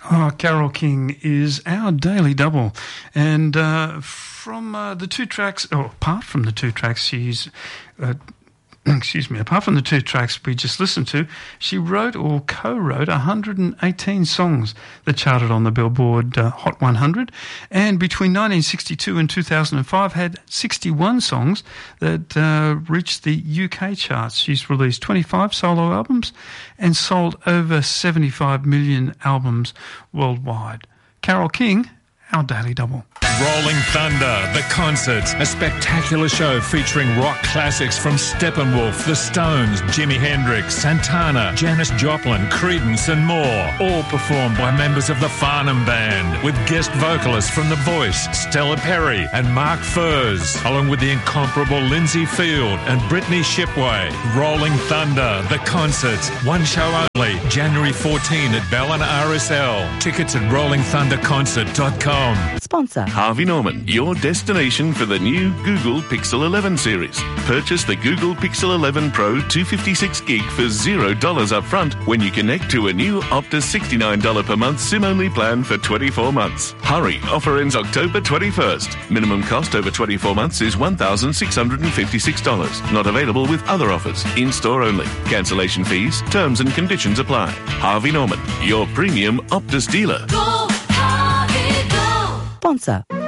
Oh, Carole King is our daily double. And from the two tracks, or apart from the two tracks she's... apart from the two tracks we just listened to, she wrote or co-wrote 118 songs that charted on the Billboard Hot 100, and between 1962 and 2005 had 61 songs that reached the UK charts. She's released 25 solo albums and sold over 75 million albums worldwide. Carole King, our daily double. Rolling Thunder, the concert, a spectacular show featuring rock classics from Steppenwolf, The Stones, Jimi Hendrix, Santana, Janis Joplin, Creedence and more, all performed by members of the Farnham Band, with guest vocalists from The Voice, Stella Perry and Mark Furze, along with the incomparable Lindsay Field and Brittany Shipway. Rolling Thunder, the concert, one show only, January 14 at Ballina RSL. Tickets at rollingthunderconcert.com. Sponsor Harvey Norman, your destination for the new Google Pixel 11 series. Purchase the Google Pixel 11 Pro 256 gig for $0 up front when you connect to a new Optus $69 per month SIM-only plan for 24 months. Hurry, offer ends October 21st. Minimum cost over 24 months is $1,656. Not available with other offers. In-store only. Cancellation fees, terms and conditions apply. Harvey Norman, your premium Optus dealer. Sponsor